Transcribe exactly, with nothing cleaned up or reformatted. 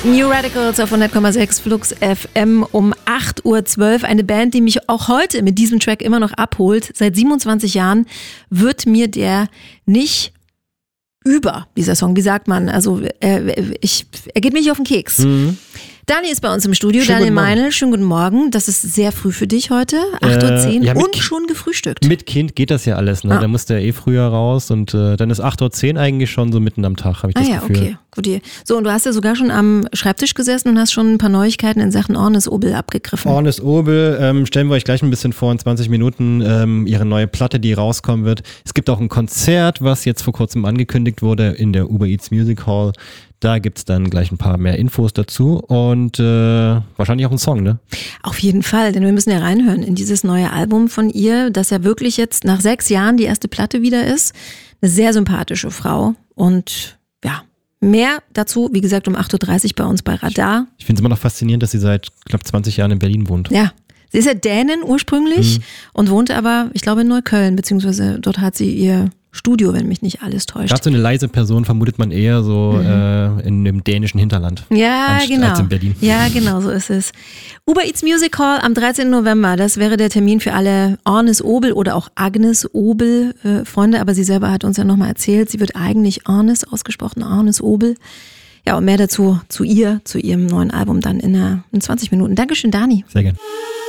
New Radicals auf hundert Komma sechs Flux F M um acht Uhr zwölf. Eine Band, die mich auch heute mit diesem Track immer noch abholt. Seit siebenundzwanzig Jahren wird mir der nicht über, dieser Song. Wie sagt man? Also äh, ich, er geht mir nicht auf den Keks. Mhm. Dani ist bei uns im Studio, schönen Daniel Meinl, schönen guten Morgen. Das ist sehr früh für dich heute, acht Uhr zehn äh, ja, und schon gefrühstückt. Mit Kind geht das ja alles, ne? Ah. Da musste er eh früher raus und äh, dann ist acht Uhr zehn eigentlich schon so mitten am Tag, habe ich das ah, ja, Gefühl. Okay, gut. So, und du hast ja sogar schon am Schreibtisch gesessen und hast schon ein paar Neuigkeiten in Sachen Ornes Obel abgegriffen. Ornes Obel, ähm, stellen wir euch gleich ein bisschen vor in zwanzig Minuten, ähm, ihre neue Platte, die rauskommen wird. Es gibt auch ein Konzert, was jetzt vor kurzem angekündigt wurde in der Uber Eats Music Hall. Da gibt's dann gleich ein paar mehr Infos dazu und äh, wahrscheinlich auch ein Song, ne? Auf jeden Fall, denn wir müssen ja reinhören in dieses neue Album von ihr, das ja wirklich jetzt nach sechs Jahren die erste Platte wieder ist. Eine sehr sympathische Frau und ja, mehr dazu, wie gesagt, um acht Uhr dreißig bei uns bei Radar. Ich finde es immer noch faszinierend, dass sie seit knapp zwanzig Jahren in Berlin wohnt. Ja, sie ist ja Dänin ursprünglich mhm. und wohnte aber, ich glaube, in Neukölln, beziehungsweise dort hat sie ihr Studio, wenn mich nicht alles täuscht. Gerade so eine leise Person vermutet man eher so mhm. äh, in dem dänischen Hinterland. Ja, als, genau. Als in Berlin. Ja, genau, so ist es. Uber Eats Music Hall am dreizehnten November, das wäre der Termin für alle Ornes Obel oder auch Agnes Obel äh, Freunde, aber sie selber hat uns ja nochmal erzählt, sie wird eigentlich Ornes ausgesprochen, Ornes Obel. Ja, und mehr dazu zu ihr, zu ihrem neuen Album dann in, in zwanzig Minuten. Dankeschön, Dani. Sehr gerne.